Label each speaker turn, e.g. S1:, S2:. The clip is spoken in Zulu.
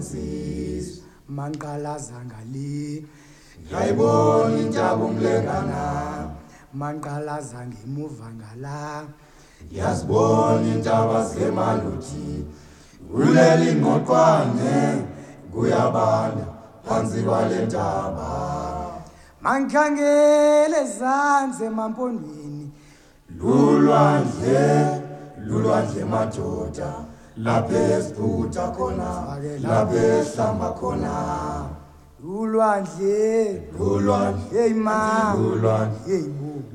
S1: sis
S2: manqalaza ngali
S1: ngayibona intaba umlekana
S2: manqalaza ngemuva ngala
S1: yazibona intaba zemaluthi kuleli ngoqwane kuyabanda phansi kwalentaba
S2: mankhangele zanze mampondweni
S1: lulwandle madoda lapho esiphutha khona lapho esihlamba khona
S2: ulwandle
S1: lulwandle
S2: hey ma
S1: lulwandle
S2: hey bo